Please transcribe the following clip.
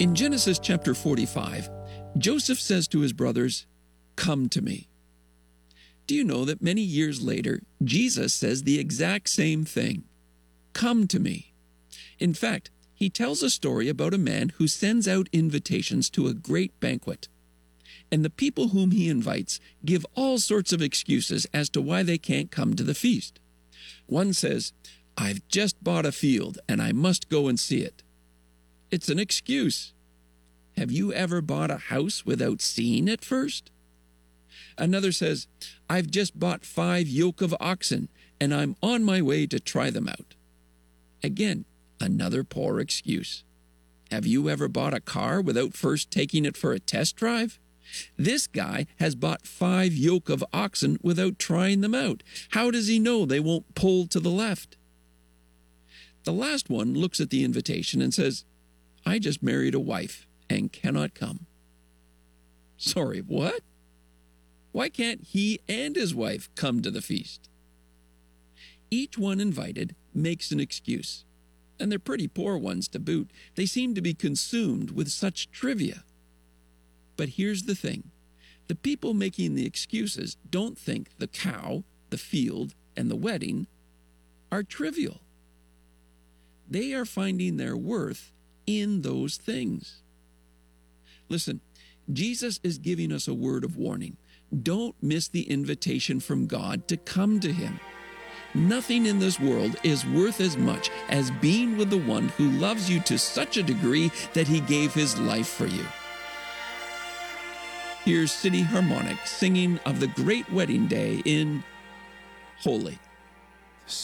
In Genesis chapter 45, Joseph says to his brothers, "Come to me." Do you know that many years later, Jesus says the exact same thing? Come to me. In fact, he tells a story about a man who sends out invitations to a great banquet. And the people whom he invites give all sorts of excuses as to why they can't come to the feast. One says, "I've just bought a field and I must go and see it." It's an excuse. Have you ever bought a house without seeing it first? Another says, "I've just bought 5 yoke of oxen and I'm on my way to try them out." Again, another poor excuse. Have you ever bought a car without first taking it for a test drive? This guy has bought 5 yoke of oxen without trying them out. How does he know they won't pull to the left? The last one looks at the invitation and says, "I just married a wife and cannot come." Sorry, what? Why can't he and his wife come to the feast? Each one invited makes an excuse, and they're pretty poor ones to boot. They seem to be consumed with such trivia. But here's the thing. The people making the excuses don't think the cow, the field, and the wedding are trivial. They are finding their worth in those things. Listen, Jesus is giving us a word of warning. Don't miss the invitation from God to come to him. Nothing in this world is worth as much as being with the one who loves you to such a degree that he gave his life for you. Here's City Harmonic singing of the great wedding day in Holy.